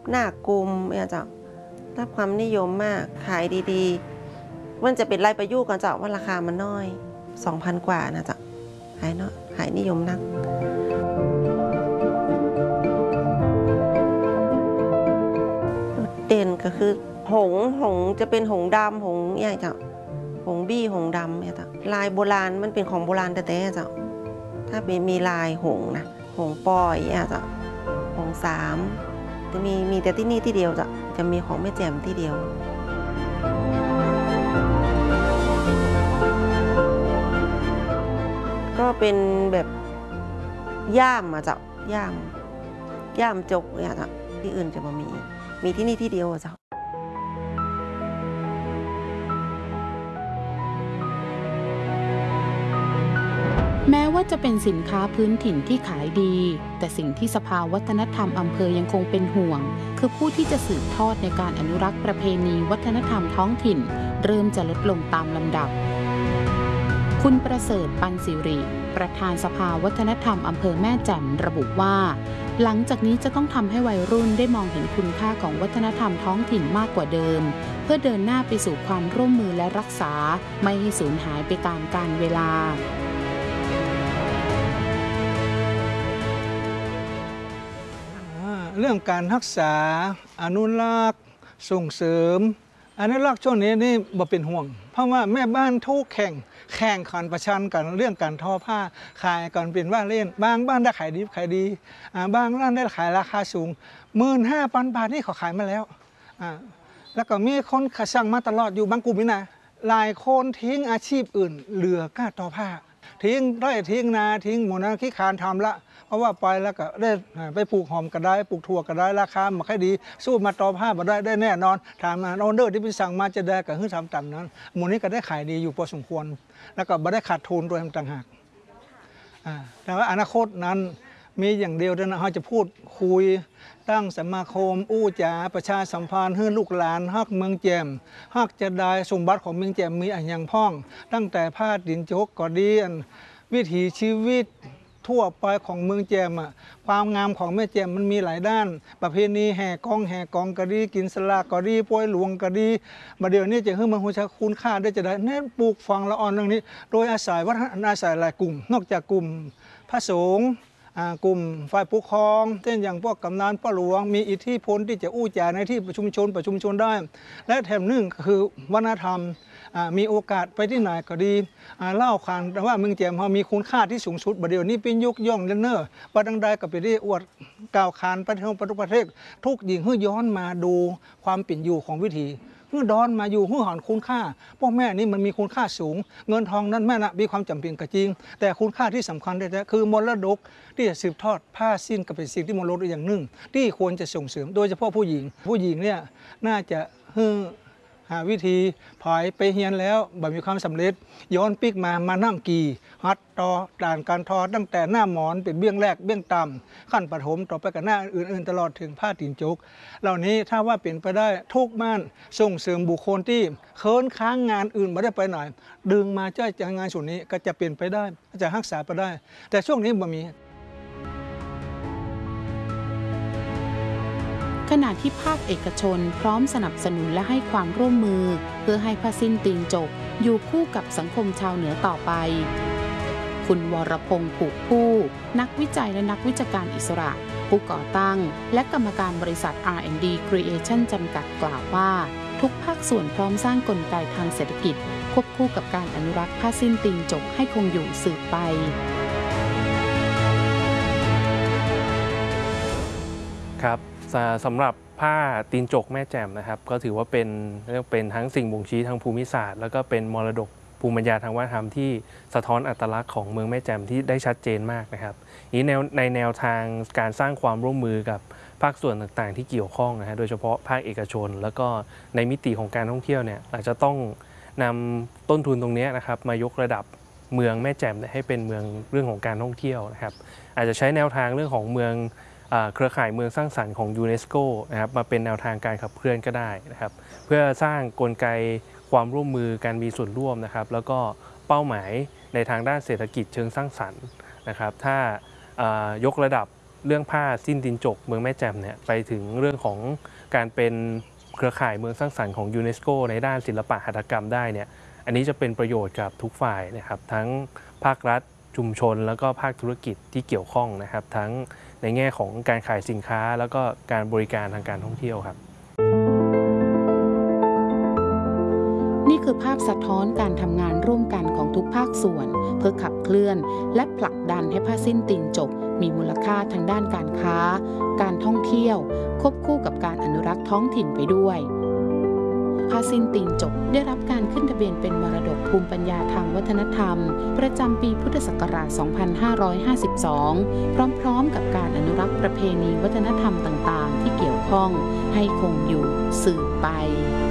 หน้ากลุ่มเนี่ยเจ้ารับความนิยมมากขายดีๆมันจะเป็นลายประยุกต์กันเจ้าว่าราคามันน้อย 2,000 กว่านะเจ้าขายเนาะขายนิยมนักเด่นก็คือหงจะเป็นหงดำหงใหญ่เจ้าหงบี้หงดำเนี่ยเจ้าลายโบราณมันเป็นของโบราณแต่เจ้าถ้าเป็นมีลายหงนะหงปอยเนี่ยเจ้าหงสามจะมีแต่ที่นี่ที่เดียวจะมีของแม่แจ่มที่เดียวก็เป็นแบบย่ามเจ้าย่ามจกเนี่ยเจ้าที่อื่นจะมามีที่นี่ที่เดียวเจ้าแม้ว่าจะเป็นสินค้าพื้นถิ่นที่ขายดีแต่สิ่งที่สภาวัฒนธรรมอำเภอยังคงเป็นห่วงคือผู้ที่จะสืบทอดในการอนุรักษ์ประเพณีวัฒนธรรมท้องถิ่นเริ่มจะลดลงตามลำดับคุณประเสริฐปันสิริประธานสภาวัฒนธรรมอำเภอแม่แจ่มระบุว่าหลังจากนี้จะต้องทำให้วัยรุ่นได้มองเห็นคุณค่าของวัฒนธรรมท้องถิ่นมากกว่าเดิมเพื่อเดินหน้าไปสู่ความร่วมมือและรักษาไม่ให้สูญหายไปตามกาลเวลาเรื่องการรักษาอนุรักษ์ส่งเสริมอนุรักษ์ช่วงนี้นี่บ่เป็นห่วงเพราะว่าแม่บ้านทุกแข่งขันประชันกันเรื่องการทอผ้าขายกันเป็นว่าเล่นบางบ้านได้ขายดีบางร้านได้ขายราคาสูง 15,000 บาทนี่เขาขายมาแล้วแล้วก็มีคนสั่งมาตลอดอยู่บางกลุ่มนี่นะหลายคนทิ้งอาชีพอื่นเหลือก้าทอผ้าทิ้งไร่ทิ้งนาทิ้งหมดนั้นขี้คานทำละเพราะว่าไปแล้วก็ได้ไปปลูกหอมก็ได้ปลูกถั่วก็ได้ราคาไม่ค่อยดีสู้มาต่อผ้ามาได้แน่นอนถามออเดอร์ที่ไปสั่งมาจะได้กับหื้อทำตามนั้นหมูนี้ก็ได้ขายดีอยู่พอสมควรแล้วก็ไม่ได้ขาดทุนโดยต่างหากแต่ว่าอนาคตนั้นมีอย่างเดียวนะเขาจะพูดคุยตั้งสมาคมอู้จ๋าประชาสัมพันธ์ให้ลูกหลานฮักเมืองแจ่มฮักจะได้สมบัติของเมืองแจ่มมีอย่างพ่องตั้งแต่ผ้าดินโจกก็ดีวิถีชีวิตทั่วไปของเมืองแจ่มความงามของแม่แจ่มมันมีหลายด้านประเพณีแห่กองก็ดีกินสลากก็ดีป่วยหลวงก็ดีมาเดี๋ยวนี้จะให้มันหัวใจคุณค่าได้จะได้เน้นปลูกฝังละอ่อนเรื่องนี้โดยอาศัยวัฒนธรรมอาศัยหลายกลุ่มนอกจากกลุ่มพระสงฆ์กลุ่มฝ่ายปกครองเช่นอย่างพวกกำนันป้าหลวงมีอิทธิพลที่จะอู้จ่าในที่ประชุมชนได้และแถมหนึ่งคือวัฒนธรรมมีโอกาสไปที่ไหนก็ดีเล่าขานแต่ว่าเมืองแจ่มเรามีคุณค่าที่สูงสุดบัดเดี๋ยวนี้เป็นยกย่องเน้อประดังใดก็ไปได้อวดกล่าวขานไปทั่วประเทศทุกยิ่งให้ย้อนมาดูความเป็นอยู่ของวิถีเมื่อดอนมาอยู่เมื่อหอนคุณค่าพ่อแม่นี่มันมีคุณค่าสูงเงินทองนั้นแม่ละมีความจำเป็นก็จริงแต่คุณค่าที่สำคัญแท้ๆคือมรดกที่จะสืบทอดผ้าสิ้นก็เป็นสิ่งที่มรดกอย่างหนึ่งที่ควรจะส่งเสริมโดยเฉพาะผู้หญิงเนี่ยน่าจะหาวิธีพายไปเฮียนแล้วบ่มีความสำเร็จย้อนปิกมานั่งกี่ฮัดต่อด่านการทอตั้งแต่หน้าหมอนเป็นเบี้ยงแรกเบี้ยงต่ำขั้นปฐมต่อไปกับหน้าอื่นๆตลอดถึงผ้าตีนจกเหล่านี้ถ้าว่าเป็นไปได้ทุกบ้านส่งเสริมบุคคลที่เคินค้างงานอื่นมาได้ไปหน่อยดึงมาจ้างงานส่วนนี้ก็จะเป็นไปได้จะรักษาไปได้แต่ช่วงนี้บ่มีขณะที่ภาคเอกชนพร้อมสนับสนุนและให้ความร่วมมือเพื่อให้ผ้าสิ้นตีนจกอยู่คู่กับสังคมชาวเหนือต่อไปคุณวรพงษ์ผูกผู้นักวิจัยและนักวิชาการอิสระผู้ก่อตั้งและกรรมการบริษัท R&D Creation จำกัดกล่าวว่าทุกภาคส่วนพร้อมสร้างกลไกทางเศรษฐกิจควบคู่กับการอนุรักษ์ผ้าสิ้นตีนจกให้คงอยู่สืบไปครับสำหรับผ้าตีนจกแม่แจ่มนะครับก็ถือว่าเป็นทั้งสิ่งบ่งชี้ทางภูมิศาสตร์แล้วก็เป็นมรดกภูมิปัญญาทางวัฒนธรรมที่สะท้อนอัตลักษณ์ของเมืองแม่แจ่มที่ได้ชัดเจนมากนะครับนี้ในแนวทางการสร้างความร่วมมือกับภาคส่วนต่างๆที่เกี่ยวข้องนะฮะโดยเฉพาะภาคเอกชนแล้วก็ในมิติของการท่องเที่ยวเนี่ยอาจจะต้องนำต้นทุนตรงนี้นะครับมายกระดับเมืองแม่แจ่มให้เป็นเมืองเรื่องของการท่องเที่ยวนะครับอาจจะใช้แนวทางเรื่องของเมืองเครือข่ายเมืองสร้างสรรค์ของยูเนสโกนะครับมาเป็นแนวทางการขับเคลื่อนก็ได้นะครับเพื่อสร้างกลไกความร่วมมือการมีส่วนร่วมนะครับแล้วก็เป้าหมายในทางด้านเศรษฐกิจเชิงสร้างสรรค์นะครับถ้ายกระดับเรื่องผ้าสิ้นตีนจกเมืองแม่แจ่มเนี่ยไปถึงเรื่องของการเป็นเครือข่ายเมืองสร้างสรรค์ของยูเนสโกในด้านศิลปะหัตถกรรมได้เนี่ยอันนี้จะเป็นประโยชน์กับทุกฝ่ายนะครับทั้งภาครัฐชุมชนแล้วก็ภาคธุรกิจที่เกี่ยวข้องนะครับทั้งในแง่ของการขายสินค้าแล้วก็การบริการทางการท่องเที่ยวครับนี่คือภาพสะท้อนการทำงานร่วมกันของทุกภาคส่วนเพื่อขับเคลื่อนและผลักดันให้ผ้าสิ้นตีนจกมีมูลค่าทางด้านการค้าการท่องเที่ยวควบคู่กับการอนุรักษ์ท้องถิ่นไปด้วยผ้าสิ้นตีนจกได้รับการขึ้นทะเบียนเป็นมรดกภูมิปัญญาทางวัฒนธรรมประจำปีพุทธศักราช 2552 พร้อมๆกับการอนุรักษ์ประเพณีวัฒนธรรมต่างๆที่เกี่ยวข้องให้คงอยู่สืบไป